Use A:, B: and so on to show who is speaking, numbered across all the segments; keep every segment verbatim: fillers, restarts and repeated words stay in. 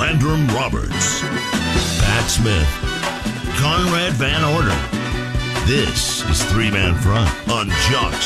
A: Landrum Roberts, Pat Smith, Conrad Van Orden. This is Three Man Front on Jocks.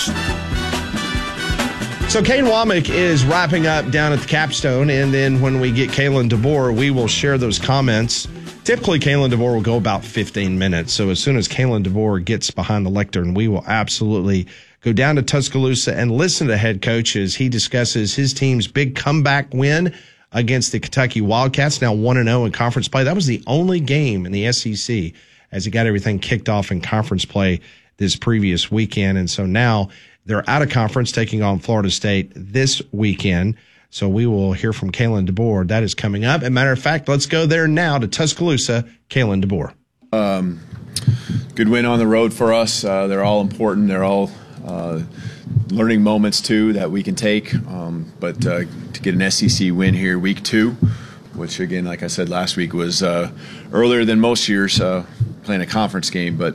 B: So Kane Womack is wrapping up down at the Capstone, and then when we get Kalen DeBoer, we will share those comments. Typically, Kalen DeBoer will go about fifteen minutes. So as soon as Kalen DeBoer gets behind the lectern, we will absolutely go down to Tuscaloosa and listen to the head coach as he discusses his team's big comeback win against the Kentucky Wildcats, now one and oh in conference play. That was the only game in the S E C as he got everything kicked off in conference play this previous weekend. And so now they're out of conference, taking on Florida State this weekend. So we will hear from Kalen DeBoer. That is coming up. As a matter of fact, let's go there now to Tuscaloosa. Kalen DeBoer.
C: Um, good win on the road for us. Uh, they're all important. They're all uh, learning moments, too, that we can take. Um, but uh, to get an S E C win here week two, which, again, like I said last week, was uh, earlier than most years uh, playing a conference game. But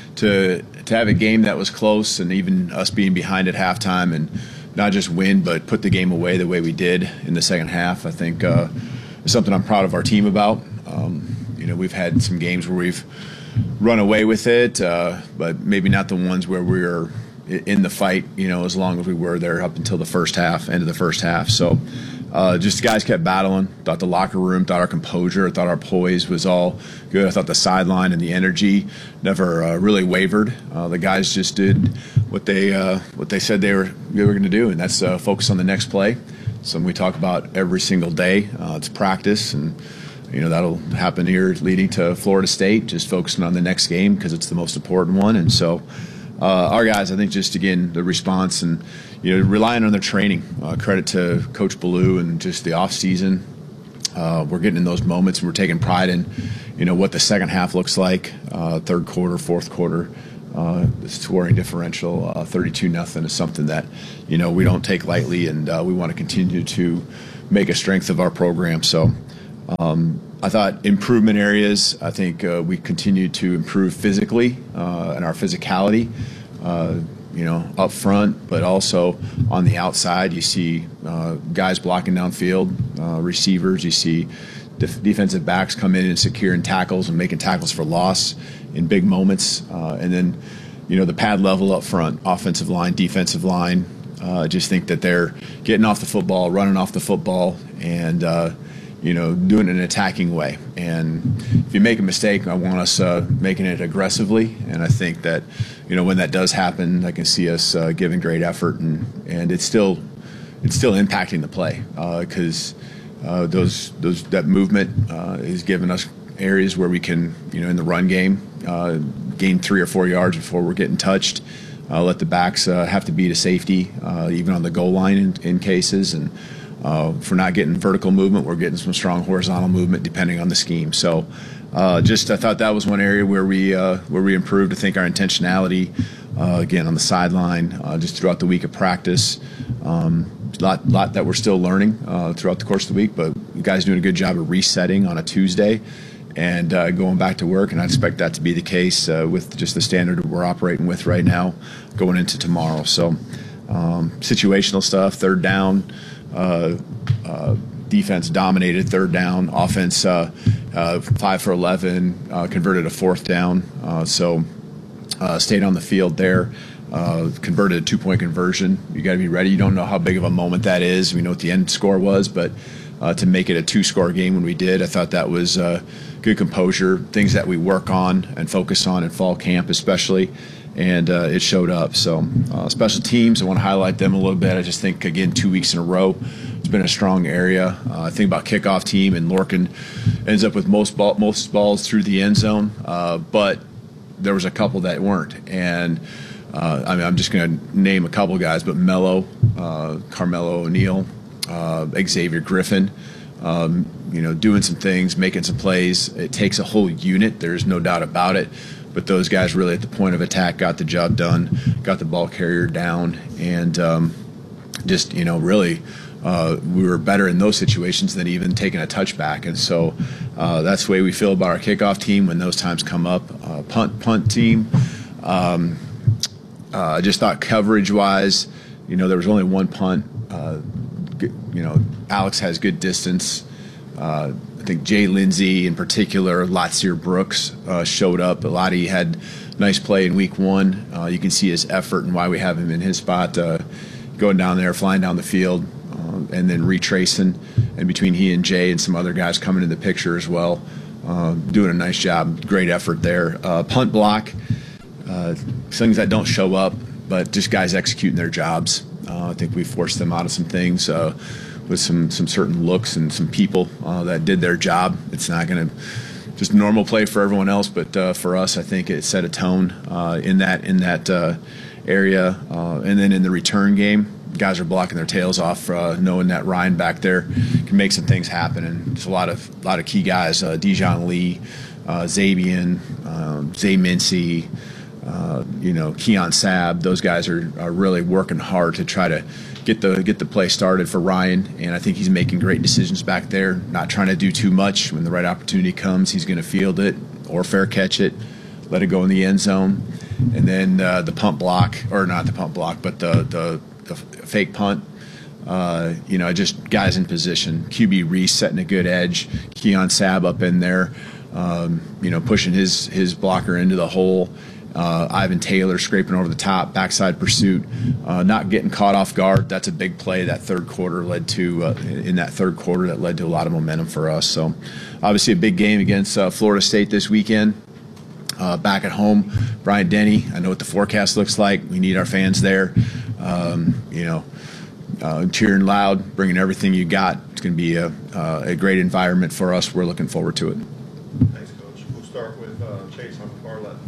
C: to to have a game that was close and even us being behind at halftime and not just win but put the game away the way we did in the second half, I think uh, is something I'm proud of our team about. Um, you know, we've had some games where we've run away with it, uh, but maybe not the ones where we were in the fight, you know, as long as we were there up until the first half, end of the first half. So uh, just guys kept battling. Thought the locker room, thought our composure, thought our poise was all good. I thought the sideline and the energy never uh, really wavered. Uh, the guys just did what they uh, what they said they were they were going to do, and that's uh, focus on the next play. Something we talk about every single day. Uh, it's practice, and you know that'll happen here leading to Florida State. Just focusing on the next game because it's the most important one, and so. Uh, our guys, I think, just again the response and you know relying on their training. Uh, credit to Coach Ballou and just the off season. Uh, we're getting in those moments and we're taking pride in you know what the second half looks like. Uh, third quarter, fourth quarter, uh, the scoring differential, uh, thirty-two nothing is something that you know we don't take lightly, and uh, we want to continue to make a strength of our program. So. Um, I thought improvement areas, I think uh, we continue to improve physically uh, and our physicality, uh, you know, up front, but also on the outside. You see uh, guys blocking downfield, uh, receivers. You see def- defensive backs come in and securing tackles and making tackles for loss in big moments. Uh, and then, you know, the pad level up front, offensive line, defensive line. Uh, I just think that they're getting off the football, running off the football, and uh, you know, doing it in an attacking way. And if you make a mistake, I want us uh, making it aggressively. And I think that, you know, when that does happen, I can see us uh, giving great effort, and, and it's still it's still impacting the play because uh, uh, those those that movement uh, is giving us areas where we can, you know, in the run game, uh, gain three or four yards before we're getting touched. Uh, let the backs uh, have to beat a safety, uh, even on the goal line in, in cases, and. Uh, if we're not getting vertical movement, we're getting some strong horizontal movement depending on the scheme. So, uh, just I thought that was one area where we uh, where we improved. I think our intentionality, uh, again on the sideline, uh, just throughout the week of practice, um, lot lot that we're still learning uh, throughout the course of the week. But you guys doing a good job of resetting on a Tuesday and uh, going back to work. And I expect that to be the case uh, with just the standard we're operating with right now going into tomorrow. So, um, situational stuff, third down. Uh, uh, defense dominated third down. Offense uh, uh, five for eleven, uh, converted a fourth down. Uh, so uh, stayed on the field there. Uh, converted a two-point conversion. You got to be ready. You don't know how big of a moment that is. We know what the end score was, but uh, to make it a two-score game when we did, I thought that was uh, good composure. Things that we work on and focus on in fall camp, especially. And uh, it showed up. So uh, special teams, I want to highlight them a little bit. I just think, again, two weeks in a row, it's been a strong area. Uh, I think about kickoff team, and Lorcan ends up with most ball, most balls through the end zone. Uh, but there was a couple that weren't. And, uh, I mean, I'm just going to name a couple guys, but Mello, uh, Carmelo O'Neal, uh, Xavier Griffin, um, you know, doing some things, making some plays. It takes a whole unit. There's no doubt about it. But those guys really at the point of attack got the job done, got the ball carrier down, and um, just, you know, really uh, we were better in those situations than even taking a touchback. And so uh, that's the way we feel about our kickoff team when those times come up. Uh, punt punt team, um, uh, I just thought coverage-wise, you know, there was only one punt. Uh, you know, Alex has good distance. Uh, I think Jay Lindsey in particular, Latsier Brooks uh, showed up. Lottie had nice play in week one. Uh, you can see his effort and why we have him in his spot, uh, going down there, flying down the field, uh, and then retracing. And between he and Jay and some other guys coming in the picture as well, uh, doing a nice job. Great effort there. Uh, punt block, uh, things that don't show up, but just guys executing their jobs. Uh, I think we forced them out of some things uh, with some, some certain looks and some people uh, that did their job. It's not going to just normal play for everyone else, but uh, for us, I think it set a tone uh, in that in that uh, area. Uh, and then in the return game, guys are blocking their tails off, uh, knowing that Ryan back there can make some things happen. And there's a lot of lot of key guys: uh, Dijon Lee, uh, Zabian, um, Zay Mincy, uh, you know, Keon Sab. Those guys are, are really working hard to try to get the get the play started for Ryan, and I think he's making great decisions back there, not trying to do too much. When the right opportunity comes, he's going to field it or fair catch it, let it go in the end zone. And then uh, the punt block, or not the punt block, but the the, the fake punt, uh, you know, just guys in position. Q B Reese setting a good edge, Keon Sab up in there, um, you know, pushing his, his blocker into the hole. Uh, Ivan Taylor scraping over the top, backside pursuit, uh, not getting caught off guard. That's a big play. That third quarter led to, uh, in that third quarter, that led to a lot of momentum for us. So, obviously, a big game against uh, Florida State this weekend. Uh, back at home, Bryant Denny. I know what the forecast looks like. We need our fans there. Um, you know, uh, cheering loud, bringing everything you got. It's going to be a, uh, a great environment for us. We're looking forward to it.
B: Thanks, Coach. We'll start with uh, Chase on the far left.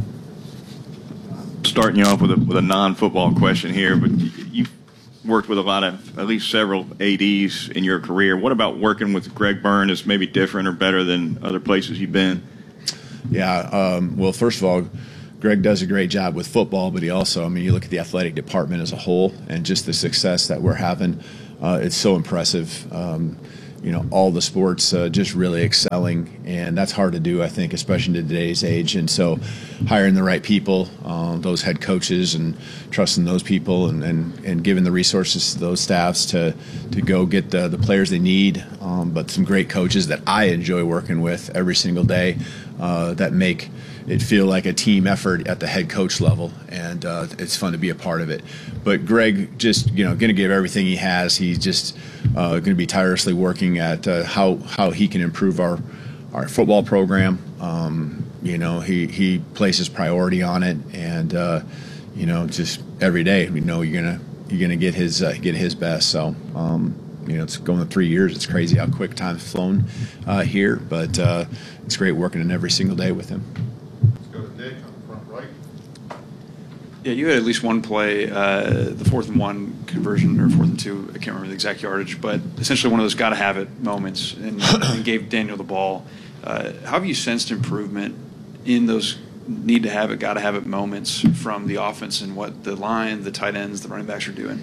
D: Starting you off with a, with a non-football question here, but you've worked with a lot of, at least several A Ds in your career. What about working with Greg Byrne is maybe different or better than other places you've been?
C: Yeah, um, well, first of all, Greg does a great job with football, but he also, I mean, you look at the athletic department as a whole and just the success that we're having, uh, it's so impressive. Um, you know, all the sports uh, just really excelling, and that's hard to do, I think, especially in today's age. And so hiring the right people, uh, those head coaches, and trusting those people and, and, and giving the resources to those staffs to, to go get the, the players they need, um, but some great coaches that I enjoy working with every single day uh, that make it feel like a team effort at the head coach level, and uh, it's fun to be a part of it. But Greg just, you know, going to give everything he has. He's just uh, going to be tirelessly working at uh, how how he can improve our our football program. Um, you know, he he places priority on it, and uh, you know, just every day we know you're gonna you're gonna get his uh, get his best. So. Um, You know, it's going to three years. It's crazy how quick time's flown uh, here, but uh, it's great working in every single day with him.
B: Let's go to Dick on the front right.
E: Yeah, you had at least one play, uh, the fourth and one conversion, or fourth and two, I can't remember the exact yardage, but essentially one of those got-to-have-it moments, and, and gave Daniel the ball. Uh, how have you sensed improvement in those need-to-have-it, got-to-have-it moments from the offense and what the line, the tight ends, the running backs are doing?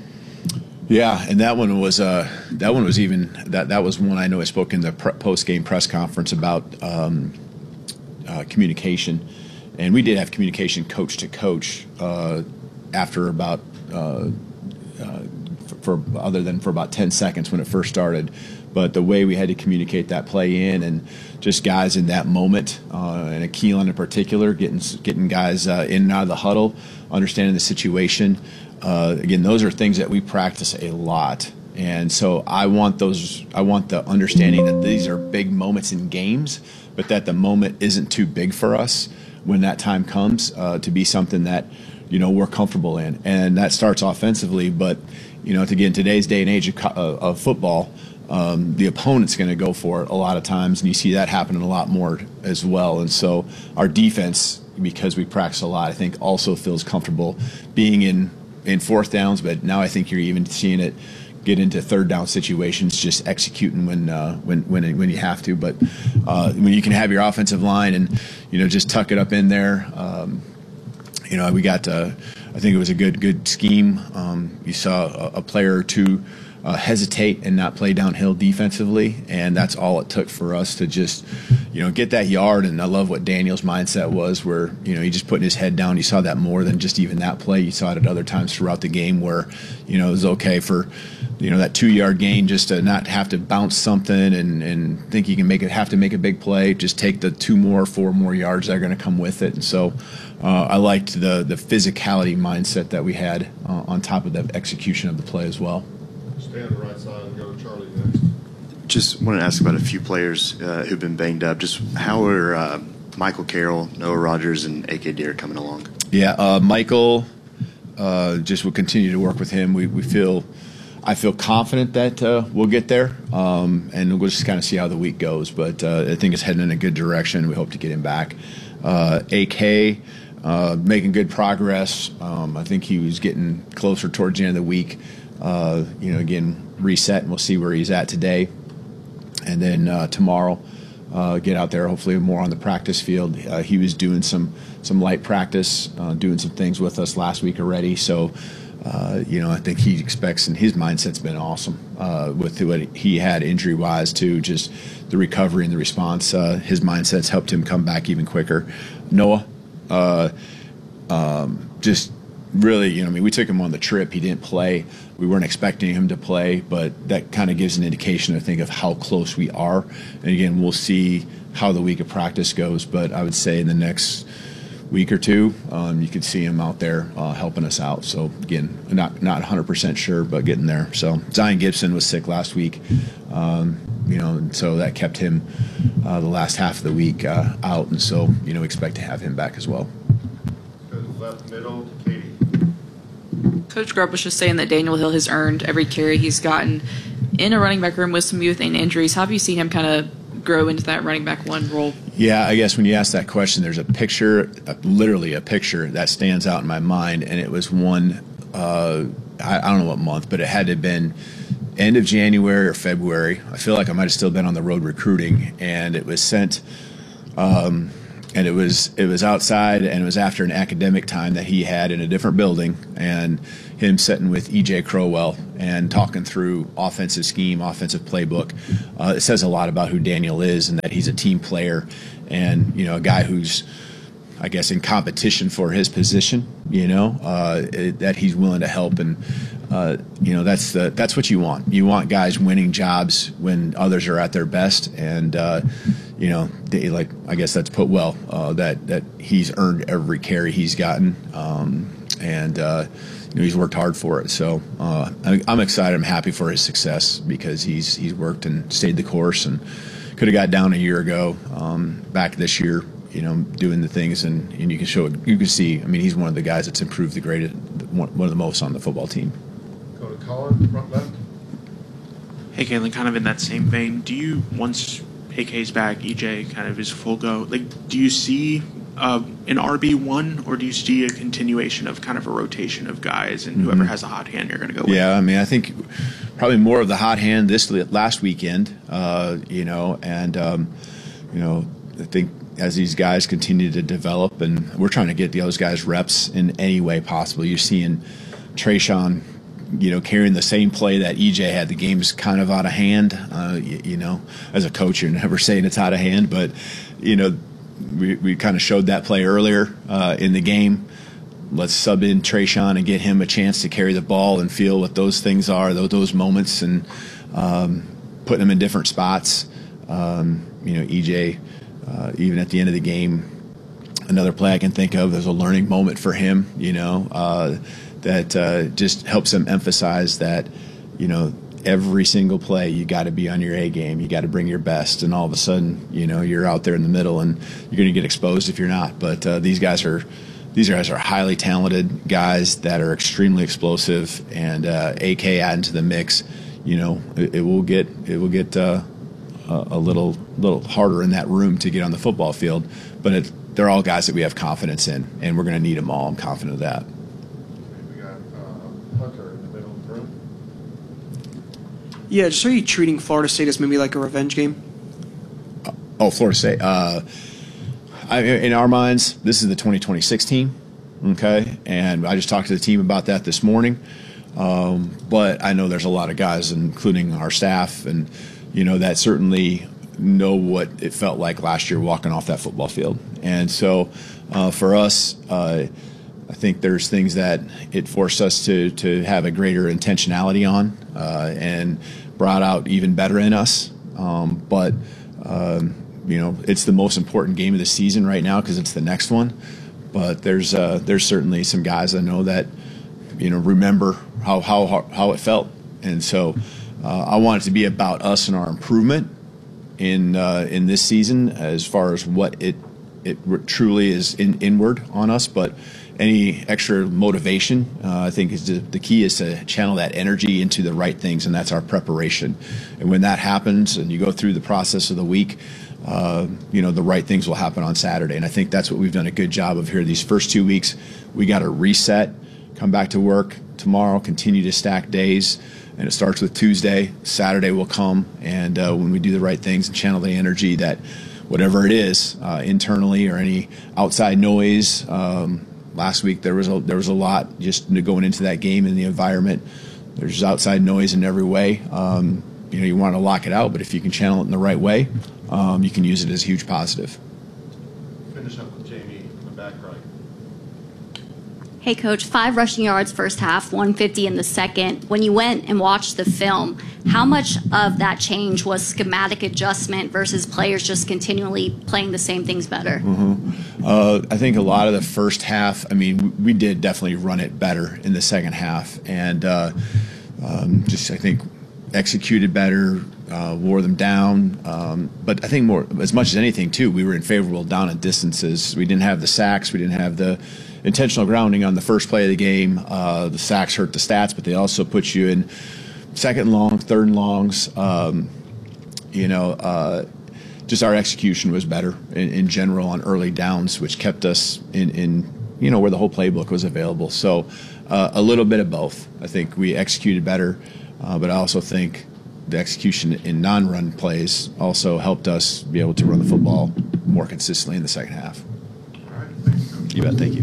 C: Yeah, and that one was uh, that one was even that that was one I know I spoke in the pre- post-game press conference about um, uh, communication, and we did have communication coach to coach uh, after about uh, uh, for, for other than for about ten seconds when it first started, but the way we had to communicate that play in and just guys in that moment, uh, and a Keelan in particular, getting getting guys uh, in and out of the huddle, understanding the situation. Uh, again, those are things that we practice a lot, and so I want those. I want the understanding that these are big moments in games, but that the moment isn't too big for us when that time comes uh, to be something that you know we're comfortable in, and that starts offensively. But you know, again, today's day and age of, of football, um, the opponent's going to go for it a lot of times, and you see that happening a lot more as well. And so our defense, because we practice a lot, I think also feels comfortable being in. in fourth downs, but now I think you're even seeing it get into third down situations, just executing when uh, when when when you have to. But uh, when you can have your offensive line and you know just tuck it up in there, um, you know we got. Uh, I think it was a good good scheme. Um, you saw a, a player or two uh, hesitate and not play downhill defensively, and that's all it took for us to just, you know, get that yard. And I love what Daniel's mindset was, where, you know, he just putting his head down. You saw that more than just even that play. You saw it at other times throughout the game where, you know, it was okay for, you know, that two-yard gain just to not have to bounce something and, and think you can make it, have to make a big play. Just take the two more, four more yards that are going to come with it. And so uh, I liked the the physicality mindset that we had uh, on top of the execution of the play as well.
F: Stay on the right side and go to Charlie next.
G: Just wanted to ask about a few players uh, who've been banged up. Just how are uh, Michael Carroll, Noah Rogers, and A K Deere coming along? Yeah, uh, Michael, uh, just will continue to work with him. We we feel, I feel confident that uh, we'll get there, um, and we'll just kind of see how the week goes. But uh, I think it's heading in a good direction. We hope to get him back. Uh, A K, uh, making good progress. Um, I think he was getting closer towards the end of the week. Uh, you know, again, reset, and we'll see where he's at today. And then uh, tomorrow, uh, get out there, hopefully more on the practice field. Uh, he was doing some some light practice, uh, doing some things with us last week already. So, uh, you know, I think he expects, and his mindset's been awesome uh, with what he had injury-wise too, just the recovery and the response. Uh, his mindset's helped him come back even quicker. Noah, uh, um, just really, you know, I mean, we took him on the trip. He didn't play. We weren't expecting him to play, but that kind of gives an indication, I think, of how close we are. And again, we'll see how the week of practice goes. But I would say in the next week or two, um, you could see him out there uh, helping us out. So again, not not one hundred percent sure, but getting there. So Zion Gibson was sick last week, um, you know, and so that kept him uh, the last half of the week uh, out. And so, you know, expect to have him back as well.
F: Left middle, Katie.
H: Coach Grubb was just saying that Daniel Hill has earned every carry he's gotten in a running back room with some youth and injuries. How have you seen him kind of grow into that running back one role?
C: Yeah, I guess when you ask that question, there's a picture, uh, literally a picture that stands out in my mind, and it was one, uh, I, I don't know what month, but it had to have been end of January or February. I feel like I might have still been on the road recruiting, and it was sent um, – and it was it was outside, and it was after an academic time that he had in a different building, and him sitting with E J Crowell and talking through offensive scheme, offensive playbook. Uh, it says a lot about who Daniel is, and that he's a team player, and you know, a guy who's, I guess, in competition for his position. You know, uh, it, that he's willing to help, and uh, you know, that's the that's what you want. You want guys winning jobs when others are at their best, and uh, you know, they, like I guess that's put well. Uh, that that he's earned every carry he's gotten, um, and uh, you know, he's worked hard for it. So uh, I, I'm excited. I'm happy for his success because he's he's worked and stayed the course, and could have got down a year ago. Um, back this year, you know, doing the things, and, and you can show it. You can see. I mean, he's one of the guys that's improved the greatest, one, one of the most on the football team.
F: Go to Colin, front left.
I: Hey, Kalen, kind of in that same vein, do you, once A K's back, E J kind of is full go, like, do you see uh, an R B one, or do you see a continuation of kind of a rotation of guys, and whoever mm-hmm. has a hot hand you're going to go with?
C: Yeah, I mean, I think probably more of the hot hand this last weekend, uh, you know, and, um, you know, I think as these guys continue to develop, and we're trying to get those guys reps in any way possible. You're seeing Trayshawn, you know, carrying the same play that E J had. The game's kind of out of hand. Uh, you, you know, as a coach, you're never saying it's out of hand, but, you know, we, we kind of showed that play earlier uh, in the game. Let's sub in Trayshawn and get him a chance to carry the ball and feel what those things are, those, those moments, and um, putting them in different spots. Um, you know, E J, uh, even at the end of the game, another play I can think of, there's a learning moment for him, you know, uh, that uh, just helps him emphasize that, you know, every single play you got to be on your A game. You got to bring your best, and all of a sudden, you know, you're out there in the middle, and you're going to get exposed if you're not. But uh, these guys are these guys are highly talented guys that are extremely explosive, and uh, A K adding to the mix, you know, it, it will get it will get uh, a little little harder in that room to get on the football field. But it, they're all guys that we have confidence in, and we're going to need them all. I'm confident of that.
J: Yeah, just are you treating Florida State as maybe like a revenge game?
C: Uh, oh, Florida State. Uh, I, in our minds, this is the twenty twenty-six team, okay? And I just talked to the team about that this morning. Um, but I know there's a lot of guys, including our staff, and you know that certainly know what it felt like last year walking off that football field. And so uh, for us, uh, I think there's things that it forced us to to have a greater intentionality on, uh, and brought out even better in us. Um, but um, you know, it's the most important game of the season right now because it's the next one. But there's uh, there's certainly some guys I know that you know remember how how how it felt, and so uh, I want it to be about us and our improvement in uh, in this season as far as what it it truly is in, inward on us, but. Any extra motivation, uh, I think, is the, the key is to channel that energy into the right things, and that's our preparation. And when that happens, and you go through the process of the week, uh, you know, the right things will happen on Saturday. And I think that's what we've done a good job of here. These first two weeks, we got to reset, come back to work tomorrow, continue to stack days, and it starts with Tuesday. Saturday will come, and uh, when we do the right things and channel the energy that whatever it is, uh, internally or any outside noise. Um, Last week there was a there was a lot just going into that game in the environment. There's outside noise in every way. Um, you know, you want to lock it out, but if you can channel it in the right way, um, you can use it as a huge positive.
F: Finish up with Jamie in the back right.
K: Hey, Coach, five rushing yards first half, one fifty in the second. When you went and watched the film, how much of that change was schematic adjustment versus players just continually playing the same things better?
C: Mm-hmm. Uh, I think a lot of the first half, I mean, we did definitely run it better in the second half. And uh, um, just, I think, executed better, uh, wore them down. Um, but I think more, as much as anything, too, we were in favorable down and distances. We didn't have the sacks. We didn't have the intentional grounding on the first play of the game. Uh, the sacks hurt the stats, but they also put you in second and long, third and longs. Um, you know, uh, just our execution was better in, in general on early downs, which kept us in, in, you know, where the whole playbook was available. So uh, a little bit of both. I think we executed better, uh, but I also think the execution in non-run plays also helped us be able to run the football more consistently in the second half. You bet. Thank you.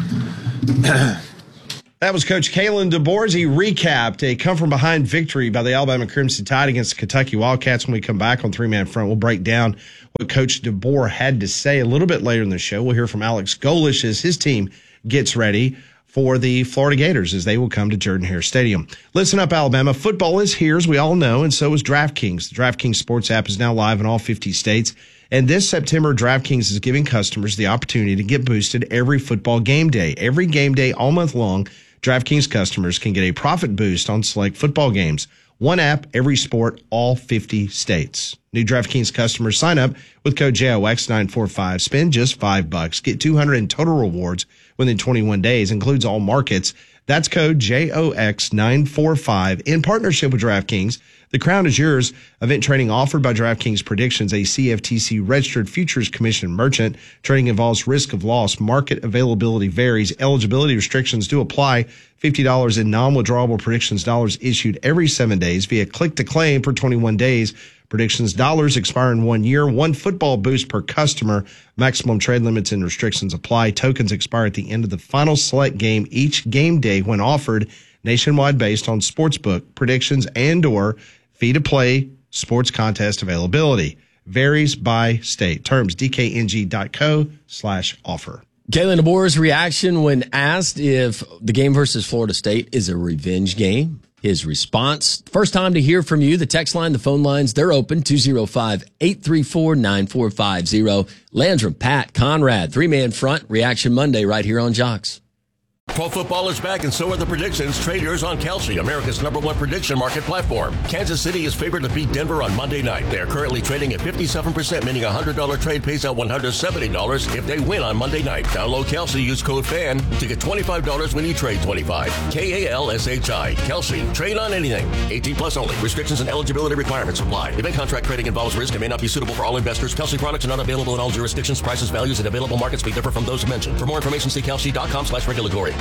B: That was Coach Kalen DeBoer. He recapped a come-from-behind victory by the Alabama Crimson Tide against the Kentucky Wildcats. When we come back on Three Man Front, we'll break down what Coach DeBoer had to say a little bit later in the show. We'll hear from Alex Golish as his team gets ready for the Florida Gators as they will come to Jordan-Hare Stadium. Listen up, Alabama. Football is here, as we all know, and so is DraftKings. The DraftKings Sports app is now live in all fifty states. And this September, DraftKings is giving customers the opportunity to get boosted every football game day. Every game day all month long, DraftKings customers can get a profit boost on select football games. One app, every sport, all fifty states. New DraftKings customers sign up with code J O X nine four five. Spend just five bucks. Get two hundred in total rewards within twenty-one days. Includes all markets. That's code J O X nine four five in partnership with DraftKings. The crown is yours. Event trading offered by DraftKings Predictions, a C F T C registered futures commission merchant. Trading involves risk of loss. Market availability varies. Eligibility restrictions do apply. fifty dollars in non-withdrawable predictions dollars issued every seven days via click to claim for twenty-one days. Predictions dollars expire in one year. One football boost per customer. Maximum trade limits and restrictions apply. Tokens expire at the end of the final select game each game day when offered. Nationwide based on sportsbook predictions and or fee to play sports contest availability. Varies by state. Terms D K N G dot co slash offer.
L: Kalen DeBoer's reaction when asked if the game versus Florida State is a revenge game. His response, first time to hear from you. The text line, the phone lines, they're open, two oh five, eight three four, nine four five oh. Landrum, Pat, Conrad, three-man front, Reaction Monday right here on Jocks.
M: Pro football is back, and so are the predictions. Trade yours on Kelsey, America's number one prediction market platform. Kansas City is favored to beat Denver on Monday night. They are currently trading at fifty-seven percent, meaning a one hundred dollars trade pays out one hundred seventy dollars if they win on Monday night. Download Kelsey, use code FAN to get twenty-five dollars when you trade twenty-five. K A L S H I. Kelsey. Trade on anything. eighteen plus only. Restrictions and eligibility requirements apply. Event contract trading involves risk and may not be suitable for all investors. Kelsey products are not available in all jurisdictions. Prices, values, and available markets may differ from those mentioned. For more information, see kelsey dot com slash regulatory.